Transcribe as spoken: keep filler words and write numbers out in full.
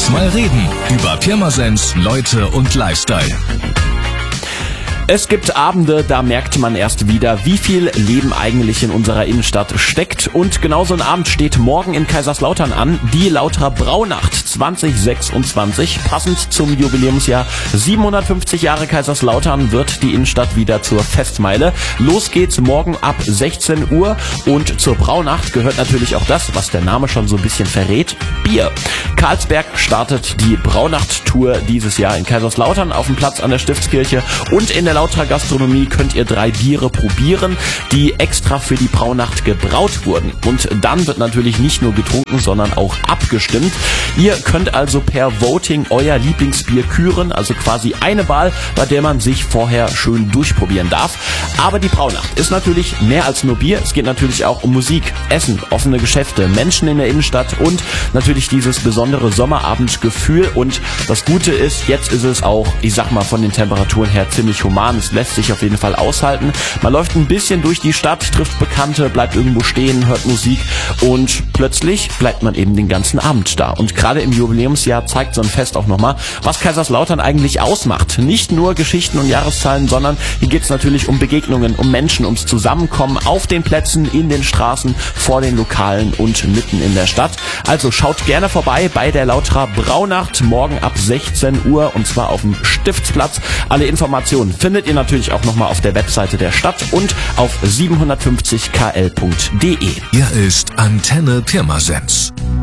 Lass mal reden über Pirmasens, Leute und Lifestyle. Es gibt Abende, da merkt man erst wieder, wie viel Leben eigentlich in unserer Innenstadt steckt. Und genau so ein Abend steht morgen in Kaiserslautern an, die Lauterer Braunacht zwanzig sechsundzwanzig. Passend zum Jubiläumsjahr siebenhundertfünfzig Jahre Kaiserslautern wird die Innenstadt wieder zur Festmeile. Los geht's morgen ab sechzehn Uhr und zur Braunacht gehört natürlich auch das, was der Name schon so ein bisschen verrät, Bier. Carlsberg startet die Braunacht-Tour dieses Jahr in Kaiserslautern auf dem Platz an der Stiftskirche, und in der Lauterer Gastronomie könnt ihr drei Biere probieren, die extra für die Braunacht gebraut wurden. Und dann wird natürlich nicht nur getrunken, sondern auch abgestimmt. Ihr könnt also per Voting euer Lieblingsbier küren, also quasi eine Wahl, bei der man sich vorher schön durchprobieren darf. Aber die Braunacht ist natürlich mehr als nur Bier. Es geht natürlich auch um Musik, Essen, offene Geschäfte, Menschen in der Innenstadt und natürlich dieses besondere Sommerabendgefühl. Und das Gute ist, jetzt ist es auch, ich sag mal, von den Temperaturen her ziemlich human. Es lässt sich auf jeden Fall aushalten. Man läuft ein bisschen durch die Stadt, trifft Bekannte, bleibt irgendwo stehen, hört Musik und plötzlich bleibt man eben den ganzen Abend da. Und gerade im Jubiläumsjahr zeigt so ein Fest auch nochmal, was Kaiserslautern eigentlich ausmacht. Nicht nur Geschichten und Jahreszahlen, sondern hier geht es natürlich um Begegnungen, um Menschen, ums Zusammenkommen auf den Plätzen, in den Straßen, vor den Lokalen und mitten in der Stadt. Also schaut gerne vorbei bei der Lauterer Braunacht morgen ab sechzehn Uhr und zwar auf dem Stiftsplatz. Alle Informationen findet ihr natürlich auch nochmal auf der Webseite der Stadt und auf siebenhundertfünfzig k l punkt d e. Hier ist Antenne Pirmasens.